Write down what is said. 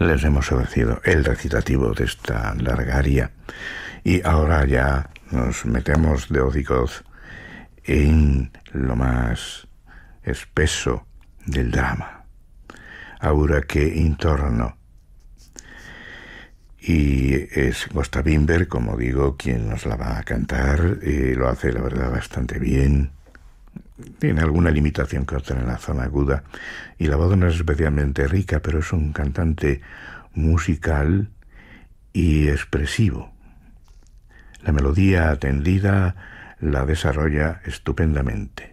les hemos ofrecido el recitativo de esta larga aria y ahora ya nos metemos de hocicos en lo más espeso del drama. Ahora que intorno. Y es Gösta Winberg, como digo, quien nos la va a cantar. Lo hace, la verdad, bastante bien. Tiene alguna limitación que otra en la zona aguda. Y la voz no es especialmente rica, pero es un cantante musical y expresivo. La melodía atendida la desarrolla estupendamente.